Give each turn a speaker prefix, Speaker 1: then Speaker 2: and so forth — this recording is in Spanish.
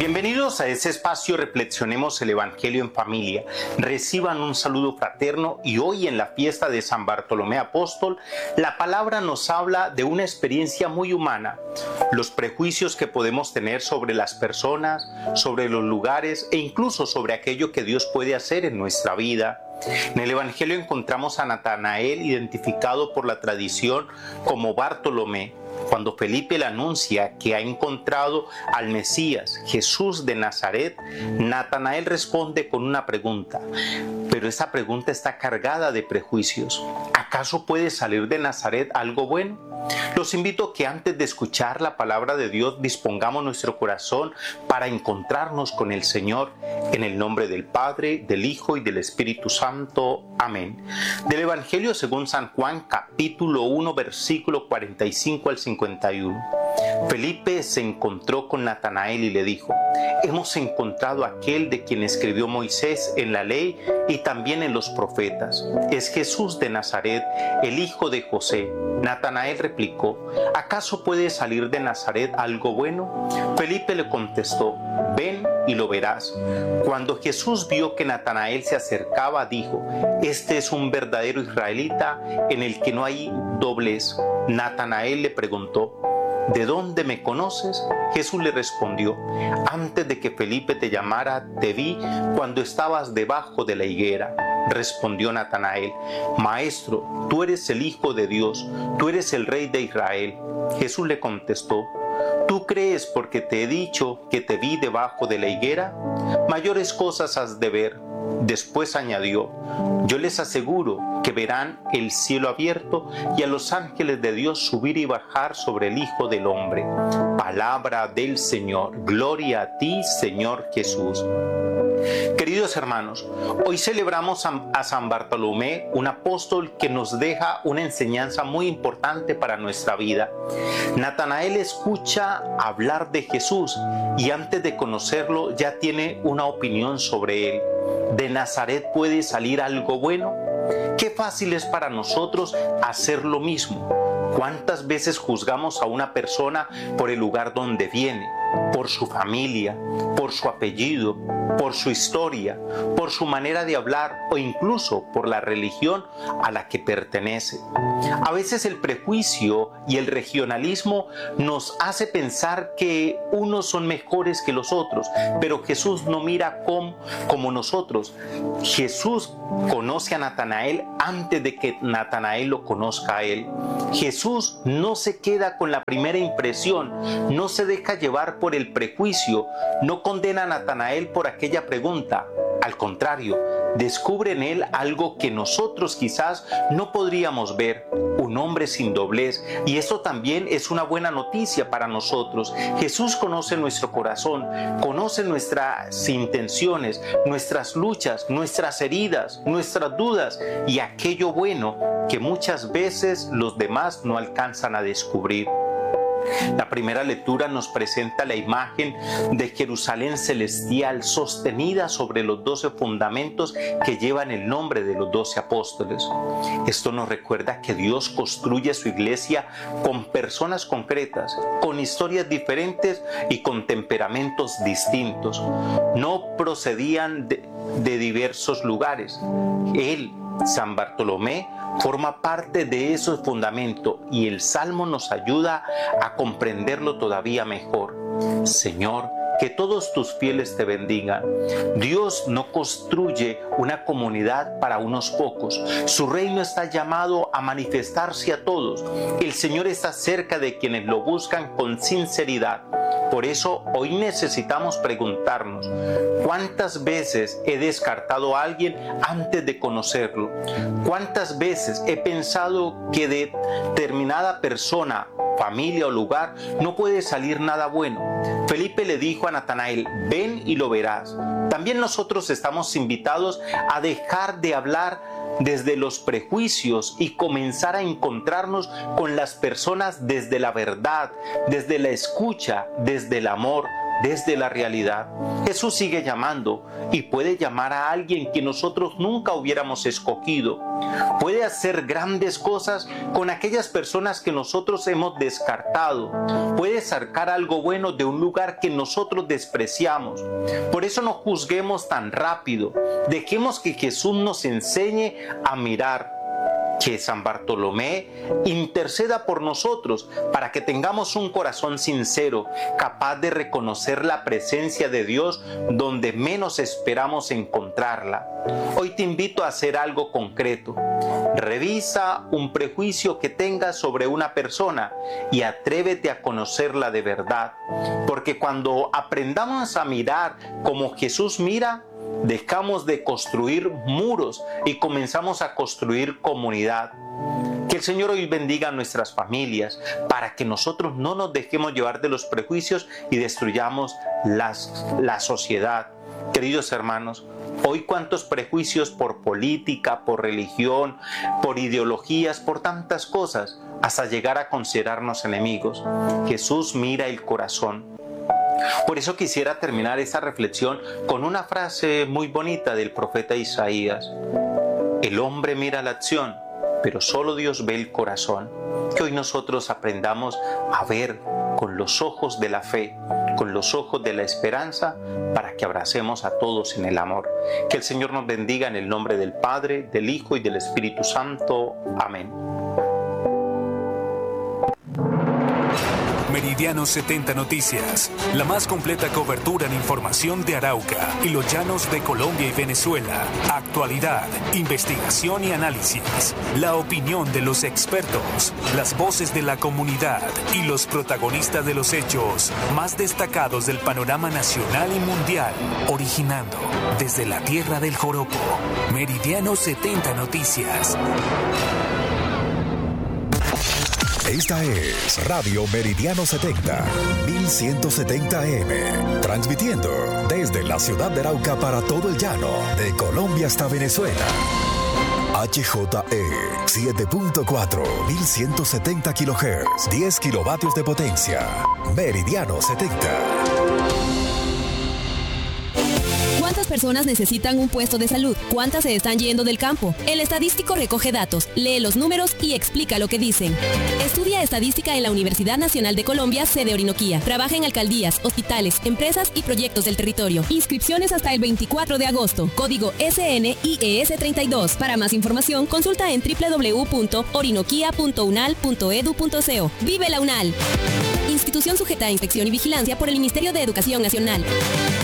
Speaker 1: Bienvenidos a este espacio Reflexionemos el Evangelio en Familia. Reciban un saludo fraterno y hoy en la fiesta de San Bartolomé Apóstol, la palabra nos habla de una experiencia muy humana, los prejuicios que podemos tener sobre las personas, sobre los lugares e incluso sobre aquello que Dios puede hacer en nuestra vida. En el Evangelio encontramos a Natanael identificado por la tradición como Bartolomé. Cuando Felipe le anuncia que ha encontrado al Mesías, Jesús de Nazaret, Natanael responde con una pregunta, pero esta pregunta está cargada de prejuicios. ¿Acaso puede salir de Nazaret algo bueno? Los invito a que antes de escuchar la palabra de Dios dispongamos nuestro corazón para encontrarnos con el Señor, en el nombre del Padre, del Hijo y del Espíritu Santo. Amén. Del Evangelio según San Juan, capítulo 1, versículo 45 al 51. Felipe se encontró con Natanael y le dijo: hemos encontrado a aquel de quien escribió Moisés en la ley y también en los profetas. Es Jesús de Nazaret, el hijo de José. Natanael replicó: ¿acaso puede salir de Nazaret algo bueno? Felipe le contestó: ven y lo verás. Cuando Jesús vio que Natanael se acercaba, dijo: este es un verdadero israelita en el que no hay doblez. Natanael le preguntó: ¿de dónde me conoces? Jesús le respondió: antes de que Felipe te llamara, te vi cuando estabas debajo de la higuera. Respondió Natanael: Maestro, tú eres el Hijo de Dios, tú eres el Rey de Israel. Jesús le contestó: ¿tú crees porque te he dicho que te vi debajo de la higuera? Mayores cosas has de ver. Después añadió: yo les aseguro que verán el cielo abierto y a los ángeles de Dios subir y bajar sobre el Hijo del Hombre. Palabra del Señor. Gloria a ti, Señor Jesús. Queridos hermanos, hoy celebramos a San Bartolomé, un apóstol que nos deja una enseñanza muy importante para nuestra vida. Natanael escucha hablar de Jesús y antes de conocerlo ya tiene una opinión sobre él. ¿De Nazaret puede salir algo bueno? Qué fácil es para nosotros hacer lo mismo. ¿Cuántas veces juzgamos a una persona por el lugar donde viene, por su familia, por su apellido, por su historia, por su manera de hablar o incluso por la religión a la que pertenece? A veces el prejuicio y el regionalismo nos hace pensar que unos son mejores que los otros, pero Jesús no mira como nosotros. Jesús conoce a Natanael antes de que Natanael lo conozca a él. Jesús no se queda con la primera impresión, no se deja llevar por el prejuicio, no condena a Natanael por aquella pregunta. Al contrario, descubre en él algo que nosotros quizás no podríamos ver, un hombre sin doblez, y eso también es una buena noticia para nosotros. Jesús conoce nuestro corazón, conoce nuestras intenciones, nuestras luchas, nuestras heridas, nuestras dudas y aquello bueno que muchas veces los demás no alcanzan a descubrir. La primera lectura nos presenta la imagen de Jerusalén celestial sostenida sobre los 12 fundamentos que llevan el nombre de los 12 apóstoles. Esto nos recuerda que Dios construye su iglesia con personas concretas, con historias diferentes y con temperamentos distintos. No procedían de diversos lugares. Él, San Bartolomé, forma parte de esos fundamentos y el Salmo nos ayuda a comprenderlo todavía mejor. Señor, que todos tus fieles te bendigan. Dios no construye una comunidad para unos pocos. Su reino está llamado a manifestarse a todos. El Señor está cerca de quienes lo buscan con sinceridad. Por eso hoy necesitamos preguntarnos: ¿cuántas veces he descartado a alguien antes de conocerlo? ¿Cuántas veces he pensado que de determinada persona, familia o lugar no puede salir nada bueno? Felipe le dijo a Natanael: ven y lo verás. También nosotros estamos invitados a dejar de hablar desde los prejuicios y comenzar a encontrarnos con las personas desde la verdad, desde la escucha, desde el amor, desde la realidad. Jesús sigue llamando y puede llamar a alguien que nosotros nunca hubiéramos escogido. Puede hacer grandes cosas con aquellas personas que nosotros hemos descartado. Puede sacar algo bueno de un lugar que nosotros despreciamos. Por eso no juzguemos tan rápido. Dejemos que Jesús nos enseñe a mirar. Que San Bartolomé interceda por nosotros para que tengamos un corazón sincero, capaz de reconocer la presencia de Dios donde menos esperamos encontrarla. Hoy te invito a hacer algo concreto. Revisa un prejuicio que tengas sobre una persona y atrévete a conocerla de verdad. Porque cuando aprendamos a mirar como Jesús mira, dejamos de construir muros y comenzamos a construir comunidad. Que el Señor hoy bendiga a nuestras familias para que nosotros no nos dejemos llevar de los prejuicios y destruyamos la sociedad. Queridos hermanos, hoy cuántos prejuicios por política, por religión, por ideologías, por tantas cosas, hasta llegar a considerarnos enemigos. Jesús mira el corazón. Por eso quisiera terminar esta reflexión con una frase muy bonita del profeta Isaías. El hombre mira la acción, pero solo Dios ve el corazón. Que hoy nosotros aprendamos a ver con los ojos de la fe, con los ojos de la esperanza, para que abracemos a todos en el amor. Que el Señor nos bendiga en el nombre del Padre, del Hijo y del Espíritu Santo. Amén.
Speaker 2: Meridiano 70 Noticias, la más completa cobertura en información de Arauca y los llanos de Colombia y Venezuela. Actualidad, investigación y análisis. La opinión de los expertos, las voces de la comunidad y los protagonistas de los hechos más destacados del panorama nacional y mundial. Originando desde la tierra del joropo. Meridiano 70 Noticias.
Speaker 3: Esta es Radio Meridiano 70, 1170 AM, transmitiendo desde la ciudad de Arauca para todo el llano, de Colombia hasta Venezuela. HJE 7.4, 1170 kHz, 10 kilovatios de potencia. Meridiano 70.
Speaker 4: ¿Cuántas personas necesitan un puesto de salud? ¿Cuántas se están yendo del campo? El estadístico recoge datos, lee los números y explica lo que dicen. Estudia estadística en la Universidad Nacional de Colombia, sede Orinoquía. Trabaja en alcaldías, hospitales, empresas y proyectos del territorio. Inscripciones hasta el 24 de agosto. Código SNIES32. Para más información, consulta en www.orinoquia.unal.edu.co. ¡Vive la UNAL! Institución sujeta a inspección y vigilancia por el Ministerio de Educación Nacional.